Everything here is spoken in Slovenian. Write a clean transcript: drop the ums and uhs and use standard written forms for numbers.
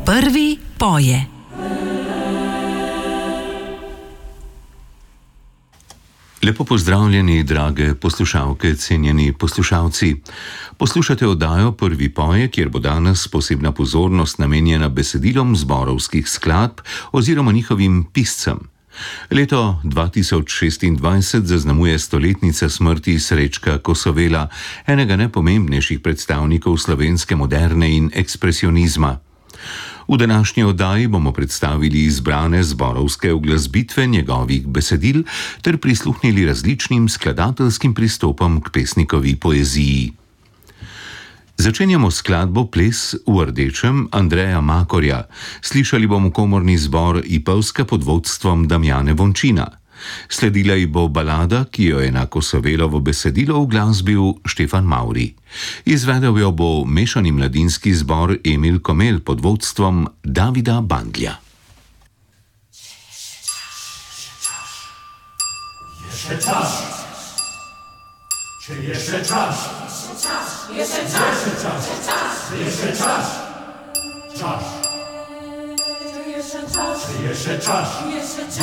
Prvi poje. Lepo pozdravljeni, drage poslušalke, cenjeni poslušalci. Poslušate oddajo Prvi poje, kjer bo danes posebna pozornost namenjena besedilom zborovskih skladb oziroma njihovim piscem. Leto 2026 zaznamuje stoletnica smrti Srečka Kosovela, enega najpomembnejših predstavnikov slovenske moderne in ekspresionizma. V današnji oddaji bomo predstavili izbrane zborovske uglasbitve njegovih besedil ter prisluhnili različnim skladateljskim pristopom k pesnikovi poeziji. Začenjamo skladbo Ples v rdečem Andreja Makorja. Slišali bomo komorni zbor Ipavska pod vodstvom Damjane Vončina. Sledila ji bo balada, ki jo je na Kosovelovo besedilo uglasbil Štefan Mavri. Izvedel jo bo mešani mladinski zbor Emil Komel pod vodstvom Davida Bandlja. Jeszcze czas. Czy jeszcze czas? Jeszcze czas. Jeszcze czas. Czas. Czy jeszcze czas? Czy jeszcze czas?